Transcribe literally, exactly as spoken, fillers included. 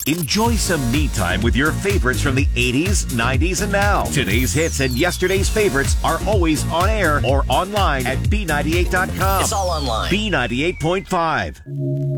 Enjoy some me time with your favorites from the eighties, nineties, and now. Today's hits and yesterday's favorites are always on air or online at B ninety-eight dot com. It's all online. B ninety-eight point five.